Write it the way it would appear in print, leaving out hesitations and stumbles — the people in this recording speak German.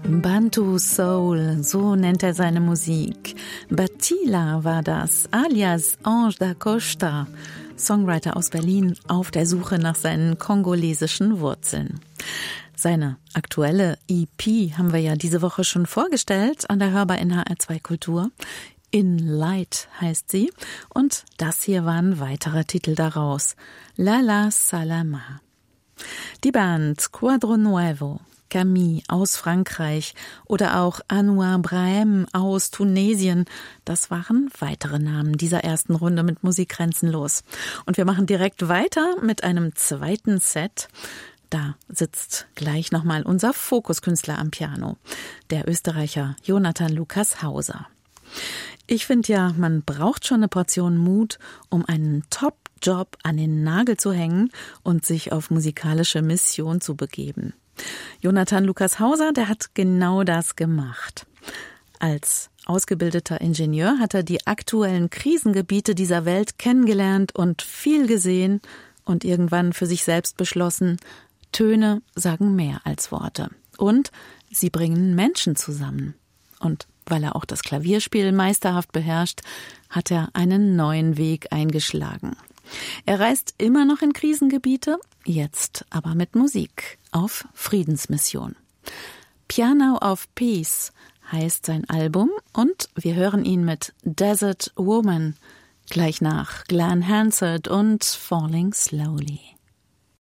Bantu Soul, so nennt er seine Musik. Batila war das, alias Ange da Costa, Songwriter aus Berlin, auf der Suche nach seinen kongolesischen Wurzeln. Seine aktuelle EP haben wir ja diese Woche schon vorgestellt an der Hörbar in HR2 Kultur. In Light heißt sie und das hier war ein weiterer Titel daraus, La La Salama. Die Band Quadro Nuevo, Camille aus Frankreich oder auch Anouar Brahim aus Tunesien, das waren weitere Namen dieser ersten Runde mit Musik grenzenlos. Und wir machen direkt weiter mit einem zweiten Set. Da sitzt gleich nochmal unser Fokuskünstler am Piano, der Österreicher Jonathan Lukas Hauser. Ich finde ja, man braucht schon eine Portion Mut, um einen Top-Job an den Nagel zu hängen und sich auf musikalische Mission zu begeben. Jonathan Lukas Hauser, der hat genau das gemacht. Als ausgebildeter Ingenieur hat er die aktuellen Krisengebiete dieser Welt kennengelernt und viel gesehen und irgendwann für sich selbst beschlossen, Töne sagen mehr als Worte. Und sie bringen Menschen zusammen. Und weil er auch das Klavierspiel meisterhaft beherrscht, hat er einen neuen Weg eingeschlagen. Er reist immer noch in Krisengebiete, jetzt aber mit Musik auf Friedensmission. Piano of Peace heißt sein Album und wir hören ihn mit Desert Woman, gleich nach Glen Hansard und Falling Slowly.